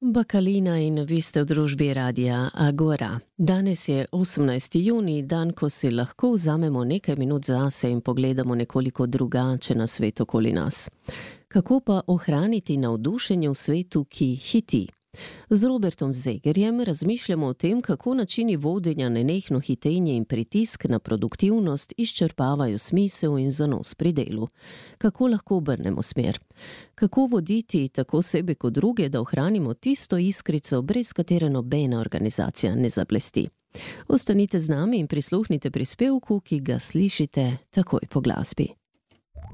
Bakalina in vi ste v družbi Radia Agora. Danes je 18. junij, dan, ko si lahko vzamemo nekaj minut zase in pogledamo nekoliko drugače na svet okoli nas. Kako pa ohraniti navdušenje v svetu, ki hiti? Z Robertom Zegerjem razmišljamo o tem, kako načini vodenja, nenehno hitenje in pritisk na produktivnost izčrpavajo smisel in zanos pri delu. Kako lahko obrnemo smer? Kako voditi tako sebe kot druge, da ohranimo tisto iskrico, brez katere nobena organizacija ne zablesti? Ostanite z nami in prisluhnite prispevku, ki ga slišite takoj po glasbi.